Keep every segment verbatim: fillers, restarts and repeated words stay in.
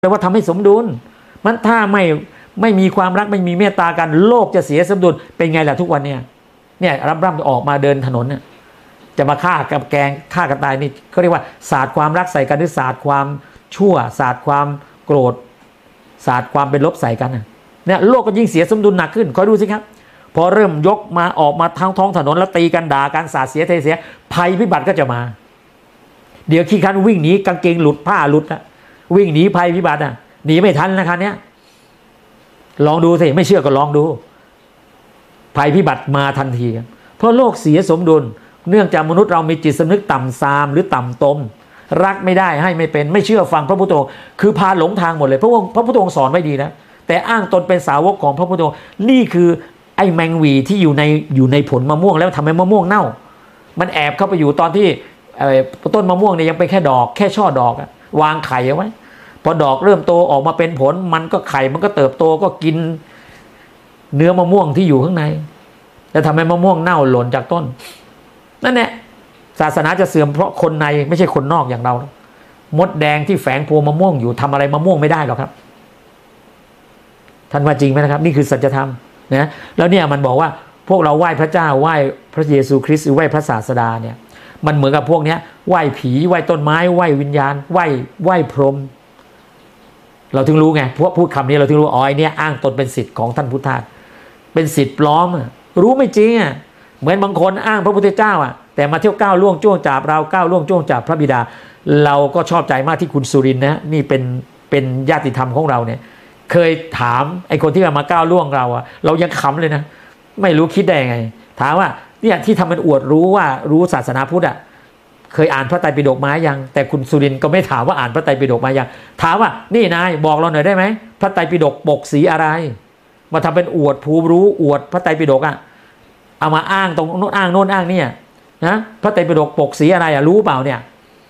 แปลว่าทำให้สมดุลมันถ้าไม่ไม่มีความรักไม่มีเมตตากันโลกจะเสียสมดุลเป็นไงล่ะทุกวันเนี่ยเนี่ยร่ำร่ำออกมาเดินถนนเนี่ยจะมาฆ่ากับแกงฆ่ากันตายนี่เขาเรียกว่าศาสตร์ความรักใส่กันหรือศาสตร์ความชั่วศาสตร์ความโกรธศาสตร์ความเป็นลบใส่กันเนี่ยโลกก็ยิ่งเสียสมดุลหนักขึ้นคอยดูสิครับพอเริ่มยกมาออกมาทางท้องถนนแล้วตีกันด่ากันสาดเสียเทเสียภัยพิบัติก็จะมาเดี๋ยวขี้คันวิ่งหนีกางเกงหลุดผ้าหลุดนะวิ่งหนีภัยพิบัติอ่ะหนีไม่ทันนะครับเนี้ยลองดูสิไม่เชื่อก็ลองดูภัยพิบัติมาทันทีเพราะโลกเสียสมดุลเนื่องจากมนุษย์เรามีจิตสำนึกต่ำทรามหรือต่ำตมรักไม่ได้ให้ไม่เป็นไม่เชื่อฟังพระพุทธองค์คือพาหลงทางหมดเลยเพราะว่าพระพุทธองค์สอนไว้ดีนะแต่อ้างตนเป็นสาวกของพระพุทธองค์นี่คือไอ้แมงวีที่อยู่ในอยู่ในผลมะม่วงแล้วทำให้มะม่วงเน่ามันแอบเข้าไปอยู่ตอนที่ต้นมะม่วงเนี่ยยังเป็นแค่ดอกแค่ช่อดอกวางไข่เอาไว้พอดอกเริ่มโตออกมาเป็นผลมันก็ไข่มันก็เติบโตก็กินเนื้อมะม่วงที่อยู่ข้างในแล้วทำให้มะม่วงเน่าหล่นจากต้นนั่นแหละศาสนาจะเสื่อมเพราะคนในไม่ใช่คนนอกอย่างเรามดแดงที่แฝงพวงมะม่วงอยู่ทำอะไรมะม่วงไม่ได้หรอกครับท่านว่าจริงไหมนะครับนี่คือสัจธรรมนะแล้วเนี่ยมันบอกว่าพวกเราไหว้พระเจ้าไหว้พระเยซูคริสต์หรือไหว้พระศาสดาเนี่ยมันเหมือนกับพวกเนี้ยไหว้ผีไหว้ต้นไม้ไหว้วิญญาณไหว้ไหว้พรหมเราถึงรู้ไงพวกพูดคำนี้เราถึงรู้อ๋อไอ้เนี่ยอ้างตนเป็นศิษย์ของท่านพุทธทาสเป็นศิษย์ปลอมรู้ไม่จริงอ่ะเหมือนบางคนอ้างพระพุทธเจ้าอ่ะแต่มาเที่ยวก้าวล่วงจ้วงจับเราก้าวล่วงจ้วงจับพระบิดาเราก็ชอบใจมากที่คุณสุรินทร์นะนี่เป็นเป็นญาติธรรมของเราเนี่ยเคยถามไอ้คนที่มาก้าวล่วงเราอ่ะเรายังขำเลยนะไม่รู้คิดได้ยังไงถามว่าเนี่ยที่ทำเป็นอวดรู้ว่ารู้ศาสนาพุทธอ่ะเคยอ่านพระไตรปิฎกมายังแต่คุณสุรินทร์ก็ไม่ถามว่าอ่านพระไตรปิฎกมายังถามว่านี่นายบอกเราหน่อยได้ไหมพระไตรปิฎกปกสีอะไรมาทำเป็นอวดภูรู้อวดพระไตรปิฎกอ่ะเอามาอ้างตรงโน้นอ้างโน้นอ้างเนี่ยนะพระไตรปิฎกปกสีอะไรอ่ะรู้เปล่าเนี่ย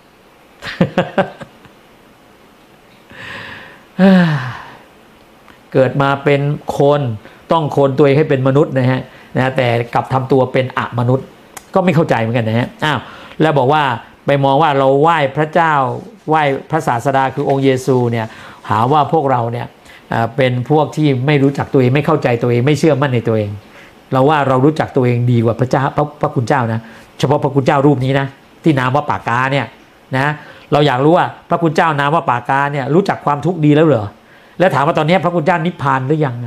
เกิดมาเป็นคนต้องโคนตัวเองให้เป็นมนุษย์นะฮะนะแต่กลับทำตัวเป็นอมนุษย์ก็ไม่เข้าใจเหมือนกันนะฮะอ้าวแล้วบอกว่าไปมองว่าเราไหว้พระเจ้าไหว้พระศาสดาคือองค์เยซูเนี่ยหาว่าพวกเราเนี่ยเป็นพวกที่ไม่รู้จักตัวเองไม่เข้าใจตัวเองไม่เชื่อมั่นในตัวเองเราว่าเรารู้จักตัวเองดีกว่าพระเจ้าพระพระคุณเจ้านะเฉพาะพระคุณเจ้ารูปนี้นะที่นามว่าปากกาเนี่ยนะเราอยากรู้ว่าพระคุณเจ้านามว่าปากกาเนี่ยรู้จักความทุกข์ดีแล้วเหรอแล้วถามว่าตอนนี้พระคุณเจ้านิพพานหรือยัง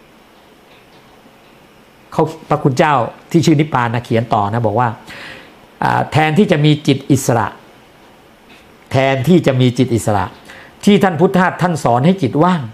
เขาพระคุณเจ้าที่ชื่อนิพพานนะเขียนต่อนะบอกว่าแทนที่จะมีจิตอิสระแทนที่จะมีจิตอิสระที่ท่านพุทธทาสท่านสอนให้จิตว่าง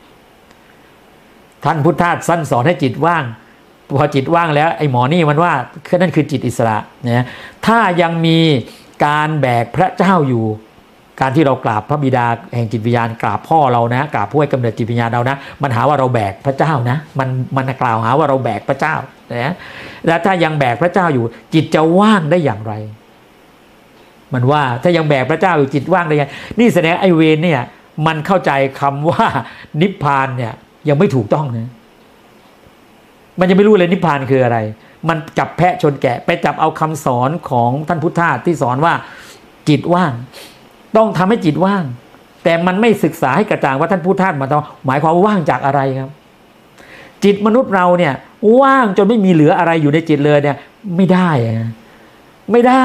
ท่านพุทธทาสท่านสอนให้จิตว่างพอจิตว่างแล้วไอ้หมอนี่มันว่าคือนั่นคือจิตอิสระนะถ้ายังมีการแบกพระเจ้าอยู่การที่เรากราบพระบิดาแห่งจิตวิญญาณกราบพ่อเรานะกราบผู้ให้กำเนิดจิตวิญญาณเรานะมันหาว่าเราแบกพระเจ้านะมันมันกล่าวหาว่าเราแบกพระเจ้านะแล้วถ้ายังแบกพระเจ้าอยู่จิตจะว่างได้อย่างไรมันว่าถ้ายังแบกพระเจ้าอยู่จิตว่างได้ยังนี่แสดงไอเวนเนี่ยมันเข้าใจคำว่านิพพานเนี่ยยังไม่ถูกต้องนะมันยังไม่รู้เลยนิพพานคืออะไรมันจับแพะชนแกะไปจับเอาคำสอนของท่านพุทธทาสที่สอนว่าจิตว่างต้องทำให้จิตว่างแต่มันไม่ศึกษาให้กระจ่างว่าท่านพุทธทาสหมายความหมายความว่างจากอะไรครับจิตมนุษย์เราเนี่ยว่างจนไม่มีเหลืออะไรอยู่ในจิตเลยเนี่ยไม่ได้ไม่ได้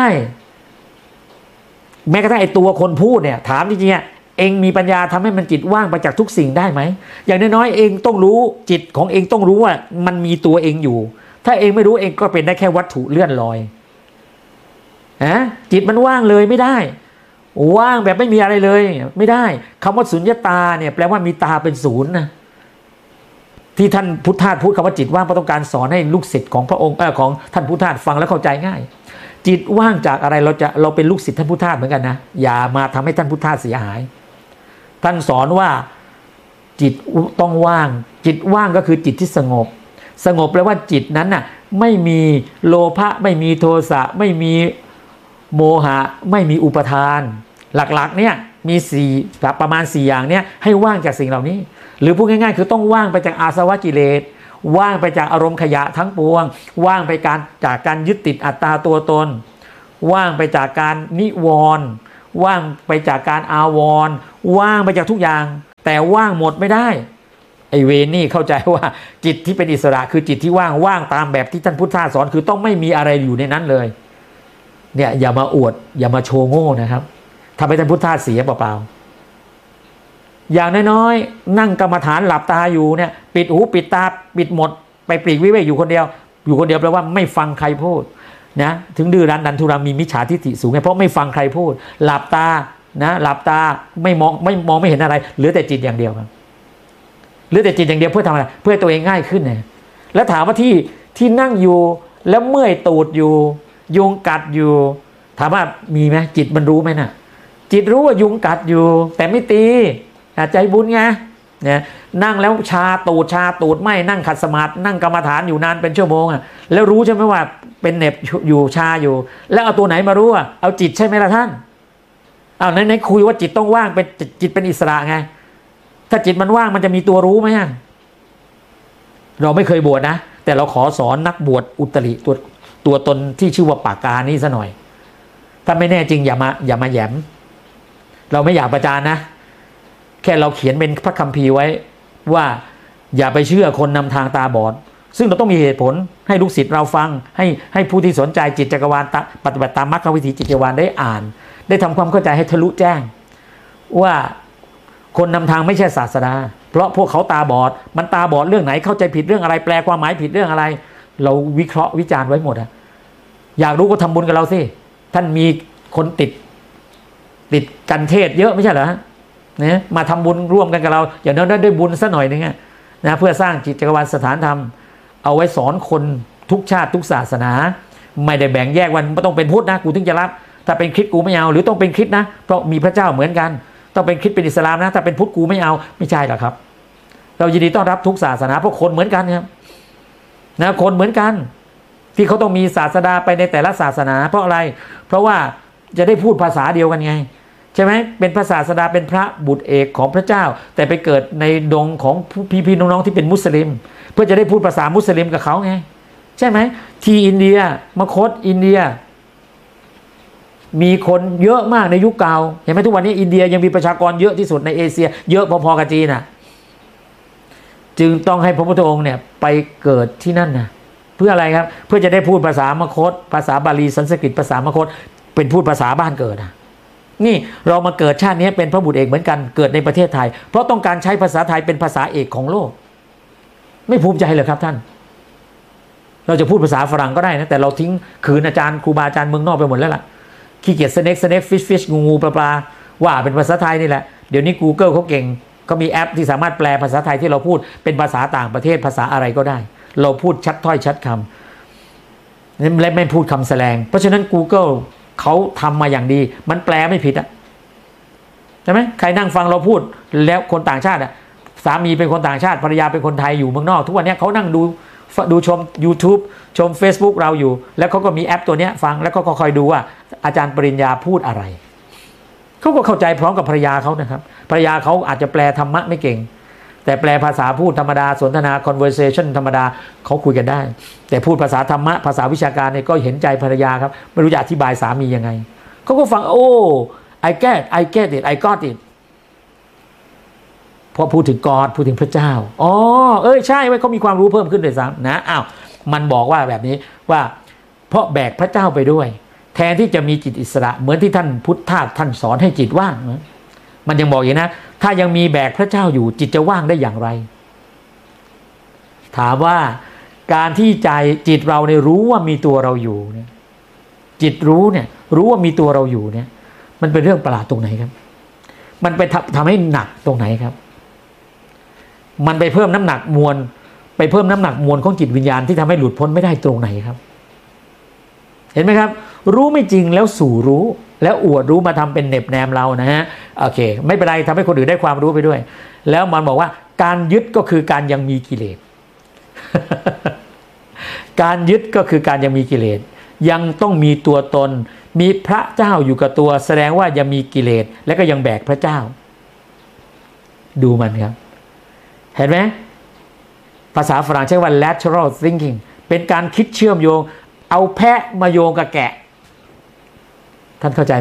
แม้กระทั่งไอ้ตัวคนพูดเนี่ยถามจริงๆเองมีปัญญาทำให้มันจิตว่างไปจากทุกสิ่งได้ไหมอย่างน้อยๆเองต้องรู้จิตของเองต้องรู้ว่ามันมีตัวเองอยู่ถ้าเองไม่รู้เองก็เป็นได้แค่วัตถุเลื่อนลอยนะจิตมันว่างเลยไม่ได้ว่างแบบไม่มีอะไรเลยไม่ได้คำว่าสุญญตาเนี่ยแปลว่ามีตาเป็นศูนย์นะที่ท่านพุทธทาสพูดคำว่าจิตว่างเพราะต้องการสอนให้ลูกศิษย์ของพระองค์เออของท่านพุทธทาสฟังแล้วเข้าใจง่ายจิตว่างจากอะไรเราจะเราเป็นลูกศิษย์ท่านพุทธทาสเหมือนกันนะอย่ามาทำให้ท่านพุทธทาสเสียหายท่านสอนว่าจิตต้องว่างจิตว่างก็คือจิตที่สงบสงบแปลว่าจิตนั้นน่ะไม่มีโลภะไม่มีโทสะไม่มีโมหะไม่มีอุปทานหลักๆเนี่ยมีสี่ประมาณสี่อย่างเนี่ยให้ว่างจากสิ่งเหล่านี้หรือพูดง่ายๆคือต้องว่างไปจากอาสวะกิเลสว่างไปจากอารมณ์ขยะทั้งปวงว่างไปการจากการยึดติดอัตตาตัวตนว่างไปจากการนิวรณ์ว่างไปจากการอาวรณ์ว่างไปจากทุกอย่างแต่ว่างหมดไม่ได้ไอเวรนี่เข้าใจว่าจิตที่เป็นอิสระคือจิตที่ว่างว่างตามแบบที่ท่านพุทธาสอนคือต้องไม่มีอะไรอยู่ในนั้นเลยเนี่ยอย่ามาอวดอย่ามาโชว์โง่นะครับทำให้ท่านพุทธาเสียเปล่าๆอย่างน้อยๆนั่งกรรมฐานหลับตาอยู่เนี่ยปิดหูปิดตาปิดหมดไปปลีกวิเวกอยู่คนเดียวอยู่คนเดียวแปลว่าไม่ฟังใครพูดนะถึงดื้อรั้นดันทุรังมีมิจฉาทิฏฐิสูงไงเพราะไม่ฟังใครพูดหลับตานะหลับตาไม่มองไม่มองไม่เห็นอะไรเหลือแต่จิตอย่างเดียวครับเหลือแต่จิตอย่างเดียวเพื่อทำอะไรเพื่อให้ตัวเองง่ายขึ้นเนี่ยแล้วถามว่าที่ที่นั่งอยู่แล้วเมื่อยตูดอยู่ยุงกัดอยู่ถามว่ามีไหมจิตมันรู้ไหมน่ะจิตรู้ว่ายุงกัดอยู่แต่ไม่ตีใจบุญไงเนี่ยนั่งแล้วชาตูดชาตูดไม่นั่งขัดสมาธินั่งกรรมฐานอยู่นานเป็นชั่วโมงอ่ะแล้วรู้ใช่ไหมว่าเป็นเหน็บอยู่ชาอยู่แล้วเอาตัวไหนมารู้อ่ะเอาจิตใช่ไหมล่ะท่านเอาไหนๆคุยว่าจิตต้องว่างเป็นจิตเป็นอิสระไงถ้าจิตมันว่างมันจะมีตัวรู้ไหมเราไม่เคยบวชนะแต่เราขอสอนนักบวชอุตริตัวตัวตนที่ชื่อว่าปากกานี่ซะหน่อยถ้าไม่แน่จริงอย่ามาอย่ามาแหยมเราไม่อยากประจานนะแค่เราเขียนเป็นพระคัมภีร์ไว้ว่าอย่าไปเชื่อคนนำทางตาบอดซึ่งเราต้องมีเหตุผลให้ลูกศิษย์เราฟังให้ให้ผู้ที่สนใจจิตจักรวาลปฏิบัติตามมรรควิถีจิตจักรวาลได้อ่านได้ทำความเข้าใจให้ทะลุแจ้งว่าคนนำทางไม่ใช่ศาสดาเพราะพวกเขาตาบอดมันตาบอดเรื่องไหนเข้าใจผิดเรื่องอะไรแปลความหมายผิดเรื่องอะไรเราวิเคราะห์วิจารณ์ไว้หมดอะอยากรู้ก็ทำบุญกับเราสิท่านมีคนติดติดกันเทศเยอะไม่ใช่เหรอเนี่ยมาทำบุญร่วมกันกับเราอย่างนั้นได้บุญสักหน่อยนึงนะเพื่อสร้างจิตจักรวาลสถานธรรมเอาไว้สอนคนทุกชาติทุกศาสนาไม่ได้แบ่งแยกวันไม่ต้องเป็นพุทธนะกูถึงจะรับถ้าเป็นคริสต์กูไม่เอาหรือต้องเป็นคริสต์นะเพราะมีพระเจ้าเหมือนกันต้องเป็นคริสต์เป็นอิสลามนะถ้าเป็นพุทธกูไม่เอาไม่ใช่หรอกครับเรายินดีต้อนรับทุกศาสนาเพราะคนเหมือนกันครับนะคนเหมือนกันที่เขาต้องมีศาสดาไปในแต่ละศาสนาเพราะอะไรเพราะว่าจะได้พูดภาษาเดียวกันไงใช่ไหมเป็นพระศาสดาเป็นพระบุตรเอกของพระเจ้าแต่ไปเกิดในดงของพี่ๆน้องๆที่เป็นมุสลิมเพื่อจะได้พูดภาษามุสลิมกับเขาไงใช่ไหมที่อินเดียมคธอินเดียมีคนเยอะมากในยุคเก่าเห็นไหมทุกวันนี้อินเดียยังมีประชากรเยอะที่สุดในเอเชียเยอะพอๆกับจีนน่ะจึงต้องให้พระพุทธองค์เนี่ยไปเกิดที่นั่นนะเพื่ออะไรครับเพื่อจะได้พูดภาษามคธภาษาบาลีสันสกฤตภาษามคธเป็นพูดภาษาบ้านเกิดนะนี่เรามาเกิดชาตินี้เป็นพระบุตรเอกเหมือนกันเกิดในประเทศไทยเพราะต้องการใช้ภาษาไทยเป็นภาษาเอกของโลกไม่ภูมิใจเลยครับท่านเราจะพูดภาษาฝรั่งก็ได้นะแต่เราทิ้งคืนอาจารย์ครูบาอาจารย์เมืองนอกไปหมดแล้วล่ะขี้เกียจสเน็กสเน็กฟิชฟิชงูงูปลาปลาว่าเป็นภาษาไทยนี่แหละเดี๋ยวนี้ Google เขาเก่งเขามีแอปที่สามารถแปลภาษาไทยที่เราพูดเป็นภาษาต่างประเทศภาษาอะไรก็ได้เราพูดชัดถ้อยชัดคำและไม่พูดคำแสลงเพราะฉะนั้น Google เขาทำมาอย่างดีมันแปลไม่ผิดอะใช่ไหมใครนั่งฟังเราพูดแล้วคนต่างชาติอะสามีเป็นคนต่างชาติภรรยาเป็นคนไทยอยู่เมืองนอกทุกวันนี้เขานั่งดูดูชม YouTube ชม Facebook เราอยู่แล้วเขาก็มีแอปตัวนี้ฟังแล้วก็คอยดูว่าอาจารย์ปริญญาพูดอะไรเขาก็เข้าใจพร้อมกับภรรยาเขานะครับภรรยาเขาอาจจะแปลธรรมะไม่เก่งแต่แปลภาษาพูดธรรมดาสนทนา conversation ธรรมดาเขาคุยกันได้แต่พูดภาษาธรรมะภาษาวิชาการเนี่ยก็เห็นใจภรรยาครับไม่รู้จะอธิบายสามียังไงเขาก็ฟังโอ้ I get I get it I got it พอพูดถึงกอดพูดถึงพระเจ้าอ๋อเอ้ยใช่ไว้เขามีความรู้เพิ่มขึ้นเลยซ้ำนะอ้าวมันบอกว่าแบบนี้ว่าเพราะแบกพระเจ้าไปด้วยแทนที่จะมีจิตอิสระเหมือนที่ท่านพุทธทาสท่านสอนให้จิตว่างมันยังบอกอย่างนะถ้ายังมีแบกพระเจ้าอยู่จิตจะว่างได้อย่างไรถามว่าการที่ใจจิตเราเนี่ยรู้ว่ามีตัวเราอยู่เนี่ยจิตรู้เนี่ยรู้ว่ามีตัวเราอยู่เนี่ยมันเป็นเรื่องประหลาดตรงไหนครับมันไปทำทำให้หนักตรงไหนครับมันไปเพิ่มน้ำหนักมวลไปเพิ่มน้ำหนักมวลของจิตวิญญาณที่ทำให้หลุดพ้นไม่ได้ตรงไหนครับเห็นไหมครับรู้ไม่จริงแล้วสู่รู้แล้วอวดรู้มาทำเป็นเน็บแนมเรานะฮะโอเคไม่เป็นไรทำให้คนอื่นได้ความรู้ไปด้วยแล้วมันบอกว่าการยึดก็คือการยังมีกิเลส การยึดก็คือการยังมีกิเลสยังต้องมีตัวตนมีพระเจ้าอยู่กับตัวแสดงว่ายังมีกิเลสและก็ยังแบกพระเจ้าดูมันครับเห็นไหมภาษาฝรั่งใช้ว่า lateral thinking เป็นการคิดเชื่อมโยงเอาแพะมาโยงกับแกะท่านเข้าใจไหม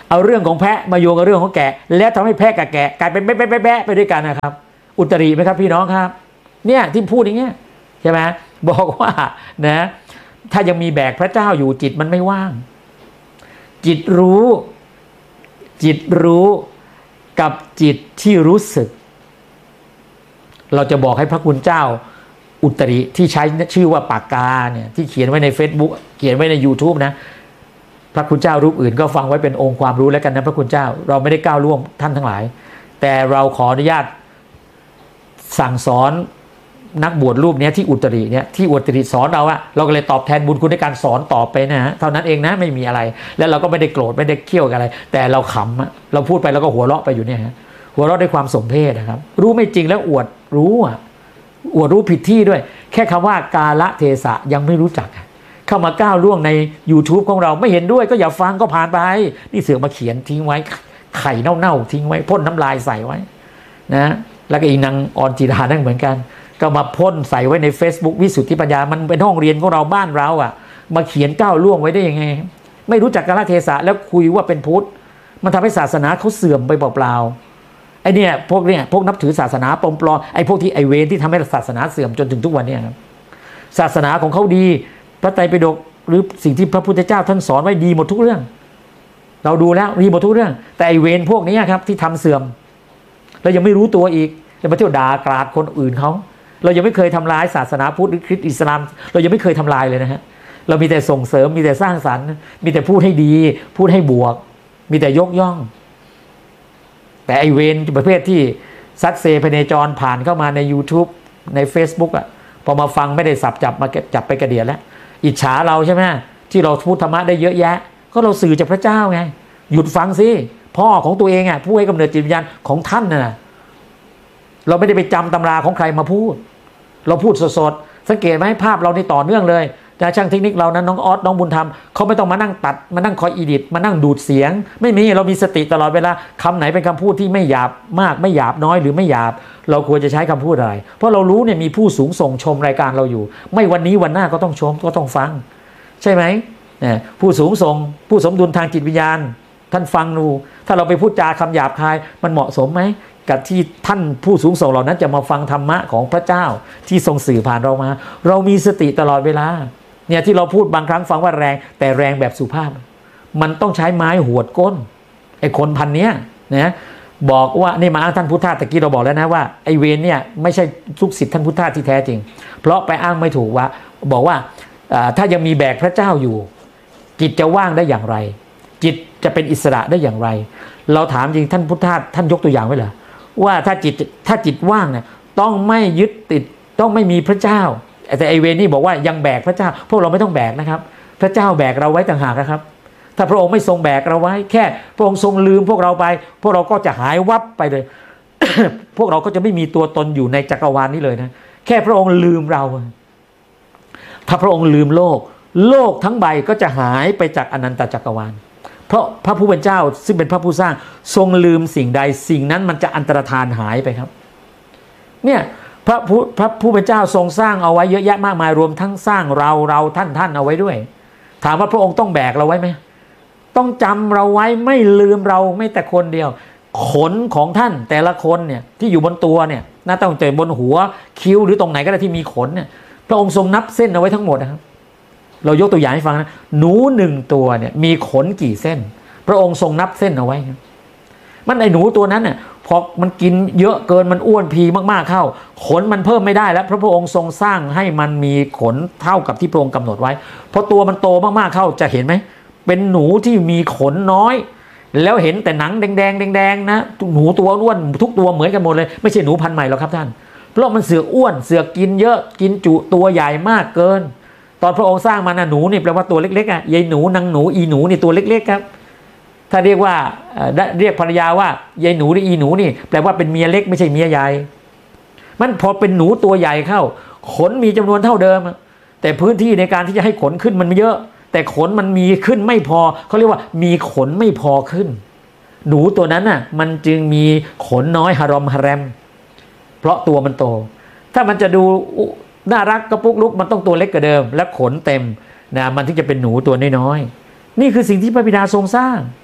เอาเรื่องของแพะมาโยงกับเรื่องของแกะแล้วทำให้แพะกับแกะกลายเป็นแบะแบะไปด้วยกันนะครับอุตริไหมครับพี่น้องครับเนี่ยที่พูดอย่างเงี้ยใช่ไหมบอกว่านะถ้ายังมีแบกพระเจ้าอยู่จิตมันไม่ว่างจิตรู้จิตรู้กับจิตที่รู้สึกเราจะบอกให้พระคุณเจ้าอุตริที่ใช้ชื่อว่าปากกาเนี่ยที่เขียนไว้ใน Facebook เขียนไว้ใน YouTube นะพระคุณเจ้ารูปอื่นก็ฟังไว้เป็นองค์ความรู้แล้วกันนะพระคุณเจ้าเราไม่ได้ก้าวล่วงท่านทั้งหลายแต่เราขออนุญาตสั่งสอนนักบวชรูปนี้ที่อุตริเนี่ยที่อุตริสอนเราอะเราก็เลยตอบแทนบุญคุณในการสอนต่อไปนะฮะเท่านั้นเองนะไม่มีอะไรแล้วเราก็ไม่ได้โกรธไม่ได้เคี่ยวอะไรแต่เราขำอะเราพูดไปแล้วก็หัวเราะไปอยู่เนี่ยฮะหัวเราะด้วยความสมเพชนะครับรู้ไม่จริงแล้วอวดรู้อะอวดรู้ผิดที่ด้วยแค่คำว่ากาละเทศะยังไม่รู้จักเข้ามาก้าวล่วงใน YouTube ของเราไม่เห็นด้วยก็อย่าฟังก็ผ่านไปนี่เสือกมาเขียนทิ้งไว้ไข่เน่าๆทิ้งไว้พ่นน้ำลายใส่ไว้นะแล้วก็อีนางออนจิรานั่นเหมือนกันก็มาพ่นใส่ไว้ใน Facebook วิสุทธิปัญญามันเป็นห้องเรียนของเราบ้านเราอ่ะมาเขียนก้าวล่วงไว้ได้ยังไงไม่รู้จักกาลเทศะแล้วคุยว่าเป็นพุทธมันทำให้ศาสนาเขาเสื่อมไปเปล่าๆไอ้เนี่ยพวกเนี่ยพวกนับถือศาสนาปลอมปลอมไอ้พวกที่ไอเวรที่ทำให้ศาสนาเสื่อมจนถึงทุกวันนี้ครับศาสนาของเขาดีพระไตรปิฎกหรือสิ่งที่พระพุทธเจ้าท่านสอนไว้ดีหมดทุกเรื่องเราดูแล้วดีหมดทุกเรื่องแต่ไอเวรพวกนี้ครับที่ทำเสื่อมเรายังไม่รู้ตัวอีกจะมาเที่ยวด่ากราดคนอื่นเขาเรายังไม่เคยทำลายศาสนาพุทธหรือคริสต์อิสลามเรายังไม่เคยทำลายเลยนะฮะเรามีแต่ส่งเสริมมีแต่สร้างสรรค์มีแต่พูดให้ดีพูดให้บวกมีแต่ยกย่องแต่ไอเวนประเภทที่ซัดเซพเนจรผ่านเข้ามาใน YouTube ใน Facebook อ่ะพอมาฟังไม่ได้สับจับมาจับไปกระเดียดแล้วอิจฉาเราใช่ไหมที่เราพูดธรรมะได้เยอะแยะก็เราสื่อจากพระเจ้าไงหยุดฟังสิพ่อของตัวเองอ่ะผู้ให้กำเนิดจิตวิญญาณของท่านน่ะเราไม่ได้ไปจำตำราของใครมาพูดเราพูดสดๆสังเกตไหมภาพเรานี่ต่อเนื่องเลยแต่ช่างเทคนิคเรานั้นน้องออสน้องบุญธรรมเขาไม่ต้องมานั่งตัดมานั่งคอยอีดิทมานั่งดูดเสียงไม่มีเรามีสติตลอดเวลาคำไหนเป็นคำพูดที่ไม่หยาบมากไม่หยาบน้อยหรือไม่หยาบเราควรจะใช้คำพูดอะไรเพราะเรารู้เนี่ยมีผู้สูงส่งชมรายการเราอยู่ไม่วันนี้วันหน้าก็ต้องชมก็ต้องฟังใช่ไหมเนี่ยผู้สูงส่งผู้สมดุลทางจิตวิญญาณท่านฟังดูถ้าเราไปพูดจาคำหยาบคายมันเหมาะสมไหมกับที่ท่านผู้สูงส่งเหล่านั้นจะมาฟังธรรมะของพระเจ้าที่ทรงสื่อผ่านเรามาเรามีสติตลอดเวลาเนี่ยที่เราพูดบางครั้งฟังว่าแรงแต่แรงแบบสุภาพมันต้องใช้ไม้หวดก้นไอ้คนพันเนี้ยนะบอกว่านี่มาอ้างท่านพุทธะตะกี้เราบอกแล้วนะว่าไอ้เวรเนี่ยไม่ใช่ทุกสิทธิ์ท่านพุทธะที่แท้จริงเพราะไปอ้างไม่ถูกว่าบอกว่าถ้ายังมีแบกพระเจ้าอยู่จิตจะว่างได้อย่างไรจิตจะเป็นอิสระได้อย่างไรเราถามจริงท่านพุทธะท่านยกตัวอย่างไว้เหรอว่าถ้าจิตถ้าจิตว่างเนี่ยต้องไม่ยึดติดต้องไม่มีพระเจ้าแต่ไอเวรนี่บอกว่ายังแบกพระเจ้าพวกเราไม่ต้องแบกนะครับพระเจ้าแบกเราไว้ต่างหากนะครับถ้าพระองค์ไม่ทรงแบกเราไว้แค่พระองค์ทรงลืมพวกเราไปพวกเราก็จะหายวับไปเลย พวกเราก็จะไม่มีตัวตนอยู่ในจักรวาลนี้เลยนะแค่พระองค์ลืมเราถ้าพระองค์ลืมโลกโลกทั้งใบก็จะหายไปจากอนันตจักรวาลเพราะพระผู้เป็นเจ้าซึ่งเป็นพระผู้สร้างทรงลืมสิ่งใดสิ่งนั้นมันจะอันตรธานหายไปครับเนี่ยพระผู้พระผู้เป็นเจ้าทรงสร้างเอาไว้เยอะแยะมากมายรวมทั้งสร้างเราเราท่านท่านเอาไว้ด้วยถามว่าพระองค์ต้องแบกเราไว้ไหมต้องจำเราไว้ไม่ลืมเราไม่แต่คนเดียวขนของท่านแต่ละคนเนี่ยที่อยู่บนตัวเนี่ยน่าต้องแต่บนหัวคิ้วหรือตรงไหนก็ได้ที่มีขนเนี่ยพระองค์ทรงนับเส้นเอาไว้ทั้งหมดนะครับเรายกตัวอย่างให้ฟังนะหนูหนึ่งตัวเนี่ยมีขนกี่เส้นพระองค์ทรงนับเส้นเอาไว้มันไอหนูตัวนั้นเนี่ยพอมันกินเยอะเกินมันอ้วนพีมากๆเข้าขนมันเพิ่มไม่ได้แล้วพระพุทธองค์ทรงสร้างให้มันมีขนเท่ากับที่พระองค์กำหนดไว้พอตัวมันโตมากๆเข้าจะเห็นไหมเป็นหนูที่มีขนน้อยแล้วเห็นแต่หนังแดงๆแดงๆนะหนูตัวอ้วนทุกตัวเหมือนกันหมดเลยไม่ใช่หนูพันธุ์ใหม่หรอกครับท่านเพราะมันเสือกอ้วนเสือกกินเยอะกินจุตัวใหญ่มากเกินตอนพระองค์สร้างมานะหนูนี่แปลว่าตัวเล็กๆอ่ะยายหนูนางหนูอีหนูนี่ตัวเล็กๆครับถ้าเรียกว่าเรียกภรรยาว่ายายหนูหรืออีหนูนี่แปลว่าเป็นเมียเล็กไม่ใช่เมียใหญ่มันพอเป็นหนูตัวใหญ่เข้าขนมีจำนวนเท่าเดิมแต่พื้นที่ในการที่จะให้ขนขึ้นมันเยอะแต่ขนมันมีขึ้นไม่พอเขาเรียกว่ามีขนไม่พอขึ้นหนูตัวนั้นน่ะมันจึงมีขนน้อยฮารอมฮาแรมเพราะตัวมันโตถ้ามันจะดูน่ารักกระปุกลุกมันต้องตัวเล็กกว่าเดิมและขนเต็มนะมันถึงจะเป็นหนูตัวน้อยๆนี่คือสิ่งที่พระบิดาทรงสร้าง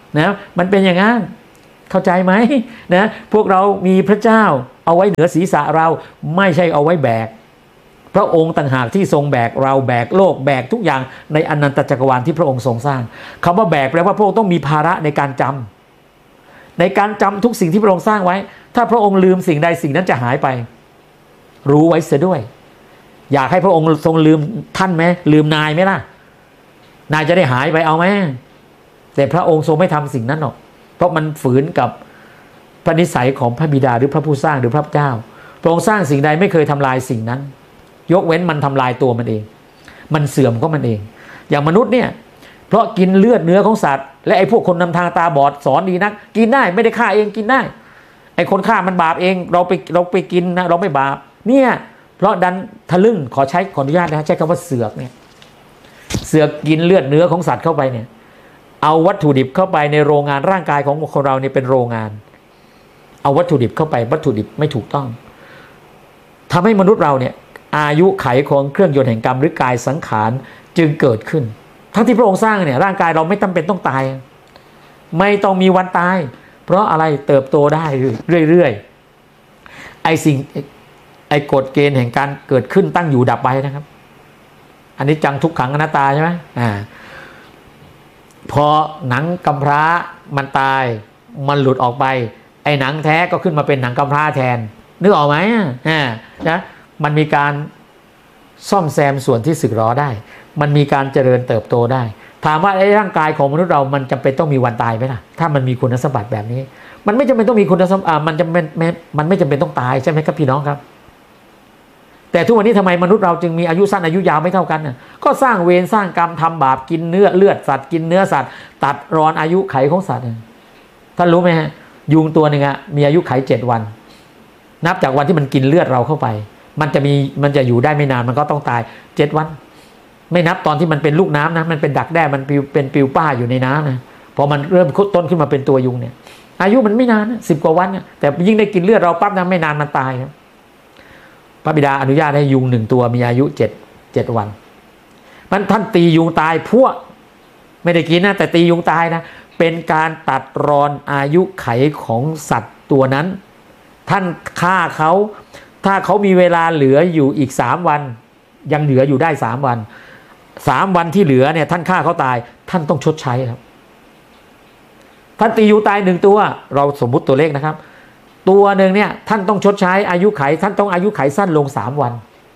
นะมันเป็นอย่างนั้นเข้าใจไหมนะพวกเรามีพระเจ้าเอาไว้เหนือศีรษะเราไม่ใช่เอาไว้แบกพระองค์ต่างหากที่ทรงแบกเราแบกโลกแบกทุกอย่างในอนันตจักรวาลที่พระองค์ทรงสร้างคำว่าแบกแปลว่าพระองค์ต้องมีภาระในการจำในการจำทุกสิ่งที่พระองค์สร้างไว้ถ้าพระองค์ลืมสิ่งใดสิ่งนั้นจะหายไปรู้ไว้เสียด้วยอยากให้พระองค์ทรงลืมท่านไหมลืมนายไหมล่ะนายจะได้หายไปเอาไหมแต่พระองค์ทรงไม่ทำสิ่งนั้นหรอกเพราะมันฝืนกับพระนิสัยของพระบิดาหรือพระผู้สร้างหรือพระเจ้าพระองค์สร้างสิ่งใดไม่เคยทำลายสิ่งนั้นยกเว้นมันทำลายตัวมันเองมันเสื่อมก็มันเองอย่างมนุษย์เนี่ยเพราะกินเลือดเนื้อของสัตว์และไอ้พวกคนนำทางตาบอดสอนดีนักกินได้ไม่ได้ฆ่าเองกินได้ไอ้คนฆ่ามันบาปเองเราไปเราไปกินนะเราไม่บาปเนี่ยเพราะดันทะลึ่งขอใช้ขออนุญาตนะใช้คำว่าเสือกเนี่ยเสือกกินเลือดเนื้อของสัตว์เข้าไปเนี่ยเอาวัตถุดิบเข้าไปในโรงงานร่างกายของคนเราเนี่ยเป็นโรงงานเอาวัตถุดิบเข้าไปวัตถุดิบไม่ถูกต้องทำให้มนุษย์เราเนี่ยอายุไขของเครื่องยนต์แห่งกรรมหรือกายสังขารจึงเกิดขึ้นทั้งที่พระองค์สร้างเนี่ยร่างกายเราไม่จำเป็นต้องตายไม่ต้องมีวันตายเพราะอะไรเติบโตได้เรื่อยๆไอ้สิ่งไอ้กฎเกณฑ์แห่งการเกิดขึ้นตั้งอยู่ดับไปนะครับอันนี้จังทุกขังอนัตตาใช่ไหมอ่าพอหนังกำพร้ามันตายมันหลุดออกไปไอ้หนังแท้ก็ขึ้นมาเป็นหนังกำพร้าแทนนึกออกไหมอ่านะมันมีการซ่อมแซมส่วนที่สึกหรอได้มันมีการเจริญเติบโตได้ถามว่าไอ้ร่างกายของมนุษย์เรามันจำเป็นต้องมีวันตายไหมล่ะถ้ามันมีคุณสมบัติแบบนี้มันไม่จำเป็นต้องมีคุณสมบัติมันจำเป็นมันไม่จำเป็นต้องตายใช่ไหมครับพี่น้องครับแต่ทุกวันนี้ทำไมมนุษย์เราจึงมีอายุสั้นอายุยาวไม่เท่ากันน่ะก็สร้างเวรสร้างกรรมทำบาปกินเนื้อเลือดสัตว์กินเนื้อสัตว์ตัดรอนอายุไขของสัตว์ท่านรู้ไหมฮะยุงตัวหนึ่งอะมีอายุไขเจ็ดวันนับจากวันที่มันกินเลือดเราเข้าไปมันจะมีมันจะอยู่ได้ไม่นานมันก็ต้องตายเจ็ดวันไม่นับตอนที่มันเป็นลูกน้ำนะมันเป็นดักแด้มันปิวเป็นปิวป้าอยู่ในน้ำนะพอมันเริ่มต้นขึ้นมาเป็นตัวยุงเนี่ยอายุมันไม่นานนะสิบกว่าวันนะแต่ยิ่งได้กินเลือดเราปั๊บนะไม่นานมันตายครับพระบิดาอนุญาตให้ยุงหนึ่งตัวมีอายุเจ็ดเจ็ดวันมันท่านตียุงตายพวกไม่ได้กินนะแต่ตียุงตายนะเป็นการตัดรอนอายุไขของสัตว์ตัวนั้นท่านฆ่าเขาถ้าเขามีเวลาเหลืออยู่อีกสามวันยังเหลืออยู่ได้สามวันสามวันที่เหลือเนี่ยท่านฆ่าเขาตายท่านต้องชดใช้ครับท่านตียุงตายหนึ่งตัวเราสมมุติตัวเลขนะครับตัวหนึ่งเนี่ยท่านต้องชดใช้อายุไขท่านต้องอายุไขสั้นลงสามวัน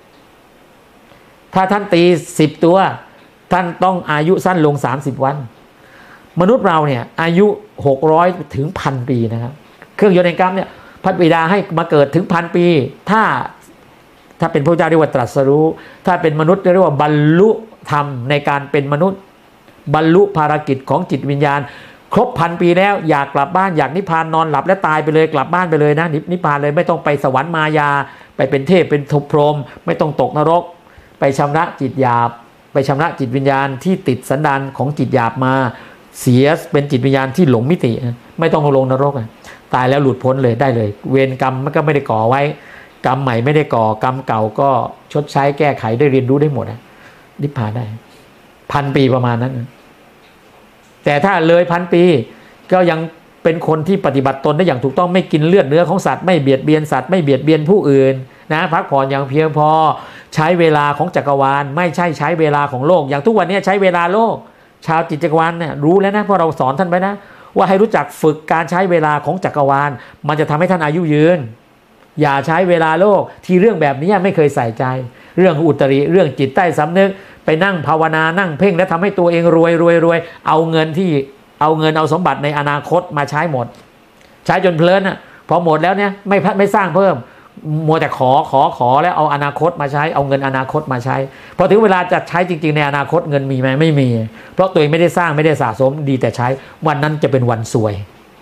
ถ้าท่านตีสิบตัวท่านต้องอายุสั้นลงสามสิบวันมนุษย์เราเนี่ยอายุหกร้อยถึงพันปีนะครับเครื่องยนต์แห่งกรรมเนี่ยพระบิดาให้มาเกิดถึงพันปีถ้าถ้าเป็นพระเจ้าเรียกว่าตรัสรู้ถ้าเป็นมนุษย์เรียกว่าบรรลุธรรมในการเป็นมนุษย์บรรลุภารกิจของจิตวิญญาณครบพันปีแล้วอยากกลับบ้านอยากนิพพานนอนหลับและตายไปเลยกลับบ้านไปเลยนะนิพพานเลยไม่ต้องไปสวรรค์มายาไปเป็นเทพเป็นทพรหมไม่ต้องตกนรกไปชำระจิตหยาบไปชำระจิตวิญญาณที่ติดสันดานของจิตหยาบมาเสียเป็นจิตวิญญาณที่หลงมิติไม่ต้องลงนรกตายแล้วหลุดพ้นเลยได้เลยเวรกรรมมันก็ไม่ได้ก่อไว้กรรมใหม่ไม่ได้ก่อกรรมเก่าก็ชดใช้แก้ไขได้เรียนรู้ได้หมดนะนิพพานได้พันปีประมาณนั้นแต่ถ้าเลยพันปีก็ยังเป็นคนที่ปฏิบัติตนได้อย่างถูกต้องไม่กินเลือดเนื้อของสัตว์ไม่เบียดเบียนสัตว์ไม่เบียดเบียนผู้อื่นนะพักผ่อนอย่างเพียงพอใช้เวลาของจักรวาลไม่ใช่ใช้เวลาของโลกอย่างทุกวันนี้ใช้เวลาโลกชาวจิตจักรวาลเนี่ยรู้แล้วนะเพราะเราสอนท่านไปนะว่าให้รู้จักฝึกการใช้เวลาของจักรวาลมันจะทำให้ท่านอายุยืนอย่าใช้เวลาโลกที่เรื่องแบบนี้ไม่เคยใส่ใจเรื่องอุตริเรื่องจิตใต้สำนึกไปนั่งภาวนานั่งเพ่งแล้วทำให้ตัวเองรวยรวยรวยเอาเงินที่เอาเงินเอาสมบัติในอนาคตมาใช้หมดใช้จนเพลินอ่ะพอหมดแล้วเนี่ยไม่ไม่สร้างเพิ่มมัวแต่ขอขอขอแล้วเอาอนาคตมาใช้เอาเงินอนาคตมาใช้พอถึงเวลาจะใช้จริงๆในอนาคตเงินมีไหมไม่มีเพราะตัวเองไม่ได้สร้างไม่ได้สะสมดีแต่ใช้วันนั้นจะเป็นวันซวย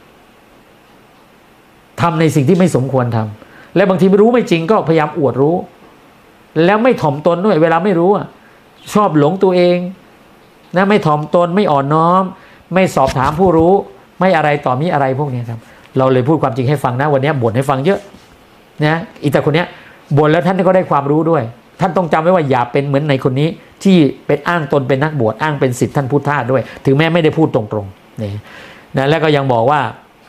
ทำในสิ่งที่ไม่สมควรทำและบางทีไม่รู้ไม่จริงก็พยายามอวดรู้แล้วไม่ถ่อมตนด้วยเวลาไม่รู้อ่ะชอบหลงตัวเองนะไม่ถ่อมตนไม่อ่อนน้อมไม่สอบถามผู้รู้ไม่อะไรต่อมีอะไรพวกนี้ครับเราเลยพูดความจริงให้ฟังนะวันนี้บ่นให้ฟังเยอะนะอีแต่คนเนี้ยบ่นแล้วท่านก็ได้ความรู้ด้วยท่านต้องจำไว้ว่าอย่าเป็นเหมือนในคนนี้ที่เป็นอ้างตนเป็นนักบวชอ้างเป็นศิษย์ท่านพุทธะด้วยถึงแม้ไม่ได้พูดตรงๆนี่นะแล้วก็ยังบอกว่า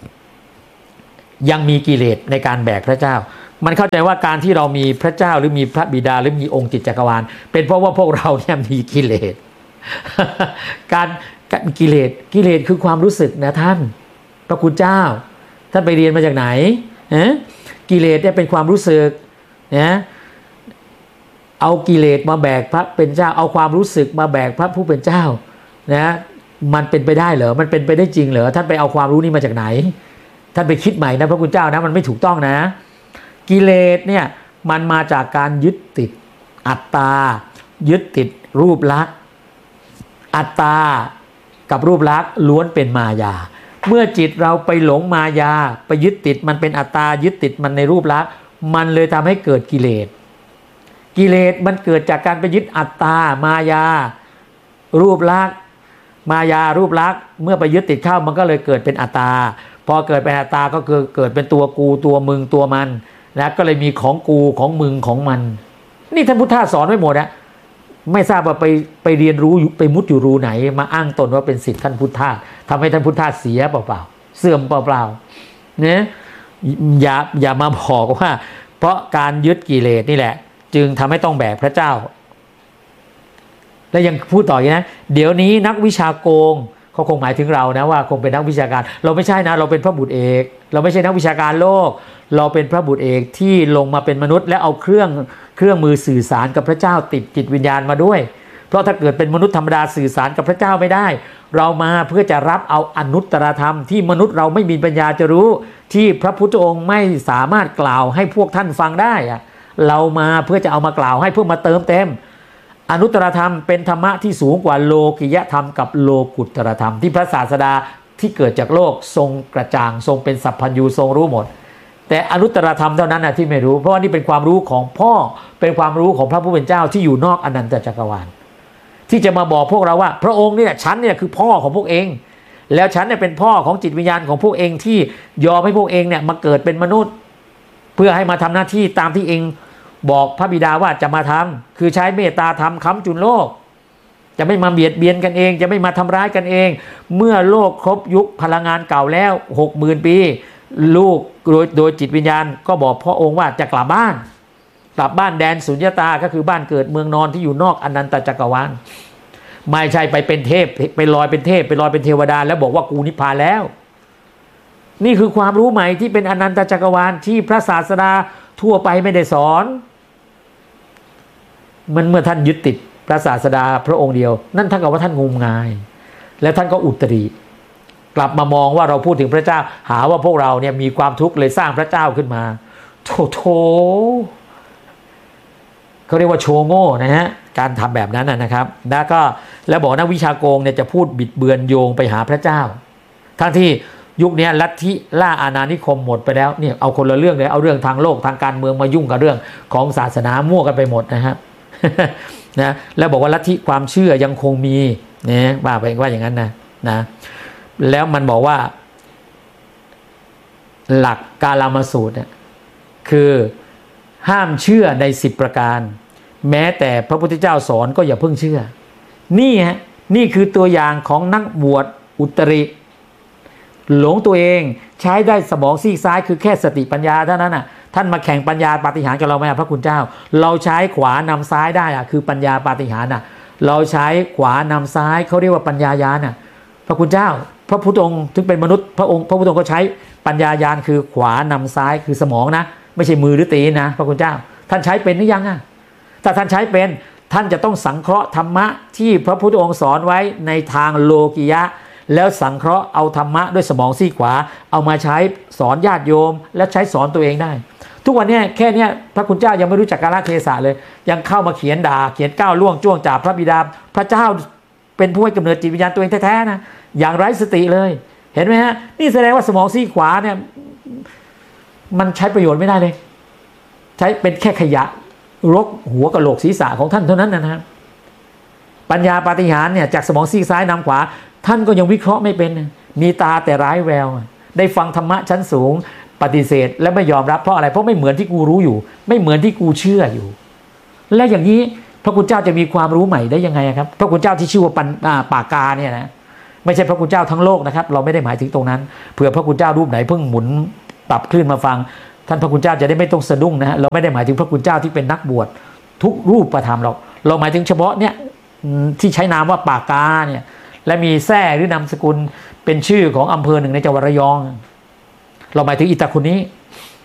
ยังมีกิเลสในการแบกพระเจ้ามันเข้าใจว่าการที่เรามีพระเจ้าหรือมีพระบิดาหรือมีองค์จิตจักรวาลเป็นเพราะว่าพวกเราเนี่ยมีกิเลส การกิเลสกิเลสคือความรู้สึกนะท่านพระคุณเจ้าท่านไปเรียนมาจากไหนนะกิเลสเนี่ยเป็นความรู้สึกนะเอากิเลสมาแบกพระเป็นเจ้าเอาความรู้สึกมาแบกพระผู้เป็นเจ้านะมันเป็นไปได้เหรอมันเป็นไปได้จริงเหรอท่านไปเอาความรู้นี้มาจากไหนท่านไปคิดใหม่นะพระคุณเจ้านะมันไม่ถูกต้องนะกิเลสเนี่ยมันมาจากการยึดติดอัตตายึดติดรูปลักษณ์อัตตากับรูปลักษณ์ล้วนเป็นมายาเมื่อจิตเราไปหลงมายาไปยึดติดมันเป็นอัตตายึดติดมันในรูปลักษณ์มันเลยทำให้เกิดกิเลสกิเลสมันเกิดจากการไปยึดอัตตามายารูปลักษณ์มายารูปลักษณ์เมื่อไปยึดติดเข้ามันก็เลยเกิดเป็นอัตตาพอเกิดเป็นอัตตาก็คือเกิดเป็นตัวกูตัวมึงตัวมันแล้วก็เลยมีของกูของมึงของมันนี่ท่านพุทธะสอนไว้หมดนะไม่ทราบว่าไปไปเรียนรู้ไปมุดอยู่รูไหนมาอ้างตนว่าเป็นศิษย์ท่านพุทธะทำให้ท่านพุทธะเสียเปล่าๆเสื่อมเปล่าๆเนี่ยอย่าอย่ามาบอกว่าเพราะการยึดกิเลสนี่แหละจึงทำให้ต้องแบกพระเจ้าและยังพูดต่ออย่างนะเดี๋ยวนี้นักวิชาโกงเขาคงหมายถึงเรานะว่าคงเป็นนักวิชาการเราไม่ใช่นะเราเป็นพระบุตรเอกเราไม่ใช่นักวิชาการโลกเราเป็นพระบุตรเอกที่ลงมาเป็นมนุษย์และเอาเครื่องเครื่องมือสื่อสารกับพระเจ้าติดจิตวิญญาณมาด้วยเพราะถ้าเกิดเป็นมนุษย์ธรรมดาสื่อสารกับพระเจ้าไม่ได้เรามาเพื่อจะรับเอาอนุตตรธรรมที่มนุษย์เราไม่มีปัญญาจะรู้ที่พระพุทธองค์ไม่สามารถกล่าวให้พวกท่านฟังได้อะเรามาเพื่อจะเอามากล่าวให้เพื่อมาเติมเต็มอนุตตรธรรมเป็นธรรมะที่สูงกว่าโลกิยธรรมกับโลกุตตรธรรมที่พระศาสดาที่เกิดจากโลกทรงกระจ่างทรงเป็นสัพพัญญูทรงรู้หมดแต่อนุตตรธรรมเท่านั้นนะที่ไม่รู้เพราะว่านี่เป็นความรู้ของพ่อเป็นความรู้ของพระผู้เป็นเจ้าที่อยู่นอกอนันตจักรวาลที่จะมาบอกพวกเราว่าพระองค์เนี่ยฉันเนี่ยคือพ่อของพวกเองแล้วฉันเนี่ยเป็นพ่อของจิตวิญญาณของพวกเองที่ยอมให้พวกเองเนี่ยมาเกิดเป็นมนุษย์เพื่อให้มาทำหน้าที่ตามที่เองบอกพระบิดาว่าจะมาทำคือใช้เมตตาธรรมค้ำจุนโลกจะไม่มาเบียดเบียนกันเองจะไม่มาทำร้ายกันเองเมื่อโลกครบยุคพลังงานเก่าแล้ว หกหมื่น ปีลูกโดยโดยจิตวิญญาณก็บอกพระองค์ว่าจะกลับบ้านกลับบ้านแดนสุญญตาก็คือบ้านเกิดเมืองนอนที่อยู่นอกอนันตจักรวาลไม่ใช่ไปเป็นเทพไปลอยเป็นเทพไปลอยเป็นเทวดาแล้วบอกว่ากูนิพพานแล้วนี่คือความรู้ใหม่ที่เป็นอนันตจักรวาลที่พระศาสดาทั่วไปไม่ได้สอนมันเมื่อท่านยึดติดพระศาสดาพระองค์เดียวนั่นเท่ากับว่าท่านงมงายและท่านก็อุตริกลับมามองว่าเราพูดถึงพระเจ้าหาว่าพวกเราเนี่ยมีความทุกข์เลยสร้างพระเจ้าขึ้นมาโถโถเขาเรียกว่าโชว์โง่นะฮะการทำแบบนั้นนะครับแล้วก็แล้วบอกนักวิชาโกงเนี่ยจะพูดบิดเบือนโยงไปหาพระเจ้าทั้งที่ยุคนี้ลัทธิล่าอาณานิคมหมดไปแล้วเนี่ยเอาคนละเรื่องเลยเอาเรื่องทางโลกทางการเมืองมายุ่งกับเรื่องของศาสนามั่วกันไปหมดนะครับนะแล้วบอกว่าลัทธิความเชื่อยังคงมีเนี่ยว่าไปว่าอย่างนั้นนะนะแล้วมันบอกว่าหลักกาลามสูตรเนี่ยคือห้ามเชื่อในสิบประการแม้แต่พระพุทธเจ้าสอนก็อย่าเพิ่งเชื่อนี่ฮะนี่คือตัวอย่างของนักบวชอุตริหลงตัวเองใช้ได้สมองซีกซ้ายคือแค่สติปัญญาเท่านั้นน่ะท่านมาแข่งปัญญาปาฏิหาริย์กับเราไหมพระคุณเจ้าเราใช้ขวานำซ้ายได้อ่ะคือปัญญาปาฏิหาริย์น่ะเราใช้ขวานำซ้ายเขาเรียกว่าปัญญาญาณน่ะพระคุณเจ้าพระพุทธองค์ถึงเป็นมนุษย์พระองค์พระพุทธองค์ก็ใช้ปัญญาญาณคือขวานำซ้ายคือสมองนะไม่ใช่มือหรือตีนนะพระคุณเจ้าท่านใช้เป็นหรือยังอ่ะถ้าท่านใช้เป็นท่านจะต้องสังเคราะห์ธรรมะที่พระพุทธองค์สอนไว้ในทางโลกิยะแล้วสังเคราะห์เอาธรรมะด้วยสมองซีกขวาเอามาใช้สอนญาติโยมและใช้สอนตัวเองได้ทุกวันนี้แค่นี้พระคุณเจ้ายังไม่รู้จักกาลเทศะเลยยังเข้ามาเขียนด่าเขียนก้าวล่วงจ้วงจับพระบิดาพระเจ้าเป็นผู้ให้กำเนิดจิตวิญญาณตัวเองแท้ๆนะอย่างไร้สติเลยเห็นไหมฮะนี่แสดงว่าสมองซีกขวาเนี่ยมันใช้ประโยชน์ไม่ได้เลยใช้เป็นแค่ขยะรกหัวกะโหลกศีรษะของท่านเท่านั้นนะฮะปัญญาปาฏิหาริย์เนี่ยจากสมองซีกซ้ายนำขวาท่านก็ยังวิเคราะห์ไม่เป็นมีตาแต่ร้ายแววได้ฟังธรรมะชั้นสูงปฏิเสธและไม่ยอมรับเพราะอะไรเพราะไม่เหมือนที่กูรู้อยู่ไม่เหมือนที่กูเชื่ออยู่และอย่างนี้พระคุณเจ้าจะมีความรู้ใหม่ได้ยังไงครับพระคุณเจ้าที่ชื่อว่าปากาเนี่ยนะไม่ใช่พระคุณเจ้าทั้งโลกนะครับเราไม่ได้หมายถึงตรงนั้นเผื่อพระคุณเจ้ารูปไหนเพิ่งหมุนปรับคลื่นมาฟังท่านพระคุณเจ้าจะได้ไม่ต้องสะดุ้งนะฮะเราไม่ได้หมายถึงพระคุณเจ้าที่เป็นนักบวชทุกรูปประธรรมหรอกเราหมายถึงเฉพาะเนี่ยที่ใช้นามว่าปากกาเนี่ยและมีแท้หรือนามสกุลเป็นชื่อของอำเภอหนึ่งในจังหวัดระยองเราหมายถึงอิตาคนนี้